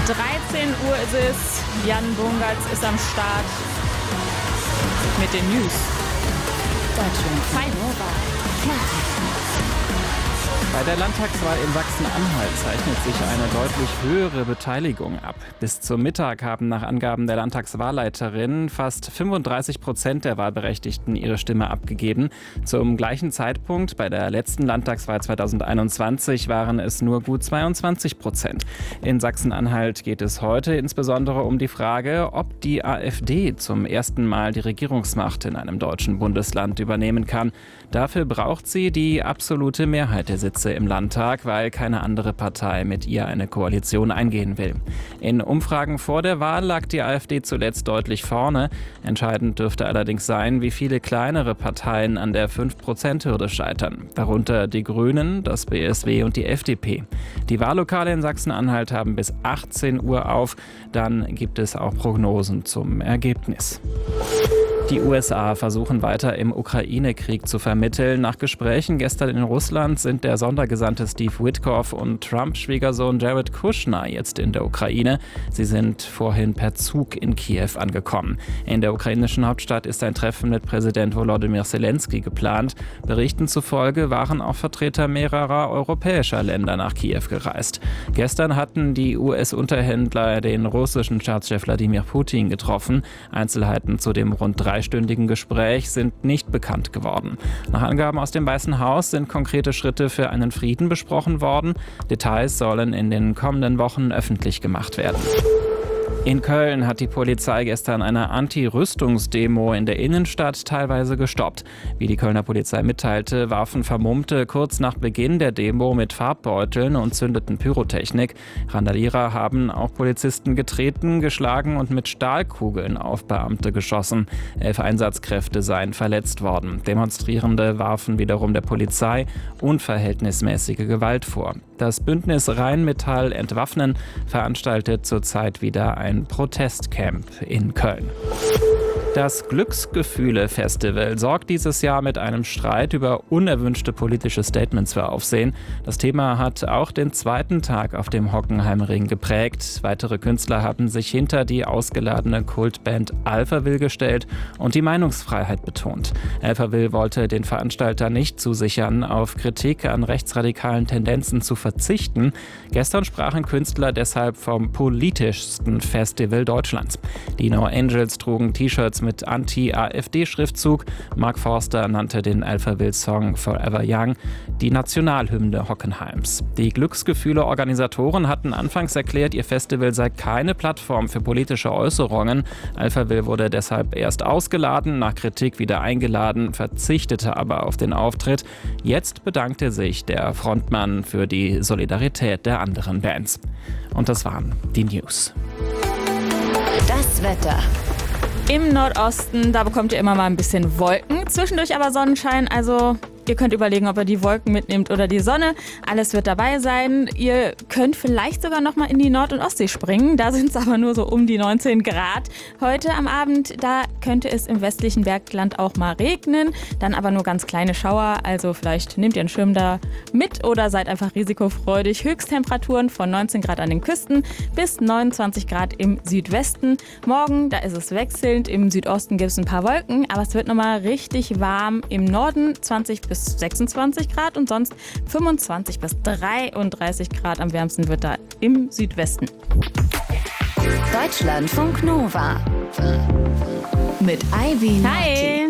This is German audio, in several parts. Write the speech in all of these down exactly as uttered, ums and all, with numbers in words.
dreizehn Uhr ist es. Jan Bungartz ist am Start mit den News. Deutschland Nova. Bei der Landtagswahl in Sachsen-Anhalt zeichnet sich eine deutlich höhere Beteiligung ab. Bis zum Mittag haben nach Angaben der Landtagswahlleiterin fast fünfunddreißig Prozent der Wahlberechtigten ihre Stimme abgegeben. Zum gleichen Zeitpunkt bei der letzten Landtagswahl zweitausendeinundzwanzig waren es nur gut zweiundzwanzig Prozent. In Sachsen-Anhalt geht es heute insbesondere um die Frage, ob die AfD zum ersten Mal die Regierungsmacht in einem deutschen Bundesland übernehmen kann. Dafür braucht sie die absolute Mehrheit der Sitze im Landtag, weil keine andere Partei mit ihr eine Koalition eingehen will. In Umfragen vor der Wahl lag die AfD zuletzt deutlich vorne. Entscheidend dürfte allerdings sein, wie viele kleinere Parteien an der fünf Prozent Hürde scheitern. Darunter die Grünen, das B S W und die F D P. Die Wahllokale in Sachsen-Anhalt haben bis achtzehn Uhr auf. Dann gibt es auch Prognosen zum Ergebnis. Die U S A versuchen weiter im Ukraine-Krieg zu vermitteln. Nach Gesprächen gestern in Russland sind der Sondergesandte Steve Witkoff und Trumps Schwiegersohn Jared Kushner jetzt in der Ukraine. Sie sind vorhin per Zug in Kiew angekommen. In der ukrainischen Hauptstadt ist ein Treffen mit Präsident Volodymyr Zelensky geplant. Berichten zufolge waren auch Vertreter mehrerer europäischer Länder nach Kiew gereist. Gestern hatten die U S-Unterhändler den russischen Staatschef Wladimir Putin getroffen. Einzelheiten zu dem rund drei dreistündigen Gespräch sind nicht bekannt geworden. Nach Angaben aus dem Weißen Haus sind konkrete Schritte für einen Frieden besprochen worden. Details sollen in den kommenden Wochen öffentlich gemacht werden. In Köln hat die Polizei gestern eine Anti-Rüstungs-Demo in der Innenstadt teilweise gestoppt. Wie die Kölner Polizei mitteilte, warfen Vermummte kurz nach Beginn der Demo mit Farbbeuteln und zündeten Pyrotechnik. Randalierer haben auch Polizisten getreten, geschlagen und mit Stahlkugeln auf Beamte geschossen. Elf Einsatzkräfte seien verletzt worden. Demonstrierende warfen wiederum der Polizei unverhältnismäßige Gewalt vor. Das Bündnis Rheinmetall Entwaffnen veranstaltet zurzeit wieder ein Protestcamp in Köln. Das Glücksgefühle-Festival sorgt dieses Jahr mit einem Streit über unerwünschte politische Statements für Aufsehen. Das Thema hat auch den zweiten Tag auf dem Hockenheimring geprägt. Weitere Künstler haben sich hinter die ausgeladene Kultband Alphaville gestellt und die Meinungsfreiheit betont. Alphaville wollte den Veranstalter nicht zusichern, auf Kritik an rechtsradikalen Tendenzen zu verzichten. Gestern sprachen Künstler deshalb vom politischsten Festival Deutschlands. Die No Angels trugen T-Shirts mit Anti-AfD-Schriftzug. Mark Forster nannte den Alphaville-Song Forever Young die Nationalhymne Hockenheims. Die Glücksgefühle-Organisatoren hatten anfangs erklärt, ihr Festival sei keine Plattform für politische Äußerungen. Alphaville wurde deshalb erst ausgeladen, nach Kritik wieder eingeladen, verzichtete aber auf den Auftritt. Jetzt bedankte sich der Frontmann für die Solidarität der anderen Bands. Und das waren die News. Das Wetter. Im Nordosten, da bekommt ihr immer mal ein bisschen Wolken, zwischendurch aber Sonnenschein, also ihr könnt überlegen, ob ihr die Wolken mitnehmt oder die Sonne. Alles wird dabei sein. Ihr könnt vielleicht sogar noch mal in die Nord- und Ostsee springen. Da sind es aber nur so um die neunzehn Grad. Heute am Abend, da könnte es im westlichen Bergland auch mal regnen. Dann aber nur ganz kleine Schauer. Also vielleicht nehmt ihr einen Schirm da mit oder seid einfach risikofreudig. Höchsttemperaturen von neunzehn Grad an den Küsten bis neunundzwanzig Grad im Südwesten. Morgen, da ist es wechselnd. Im Südosten gibt es ein paar Wolken. Aber es wird noch mal richtig warm. Im Norden zwanzig bis sechsundzwanzig Grad und sonst fünfundzwanzig bis dreiunddreißig Grad. Am wärmsten wird da im Südwesten. Deutschlandfunk Nova mit Ivy Hi!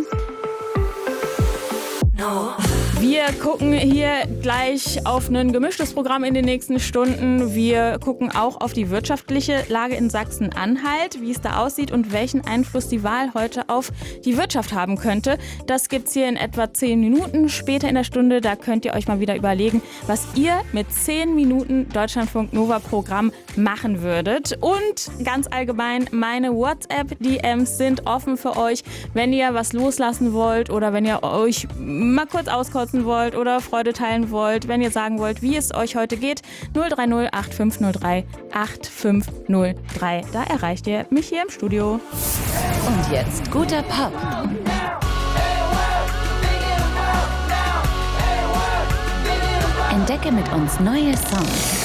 No. Wir gucken hier gleich auf ein gemischtes Programm in den nächsten Stunden. Wir gucken auch auf die wirtschaftliche Lage in Sachsen-Anhalt, wie es da aussieht und welchen Einfluss die Wahl heute auf die Wirtschaft haben könnte. Das gibt's hier in etwa zehn Minuten. Später in der Stunde, da könnt ihr euch mal wieder überlegen, was ihr mit zehn Minuten Deutschlandfunk Nova Programm machen würdet. Und ganz allgemein, meine WhatsApp-D Ms sind offen für euch, wenn ihr was loslassen wollt oder wenn ihr euch mal kurz auskotzen wollt oder Freude teilen wollt, wenn ihr sagen wollt, wie es euch heute geht, null drei null acht fünf null drei acht fünf null drei. Da erreicht ihr mich hier im Studio. Und jetzt guter Pop. Entdecke mit uns neue Songs.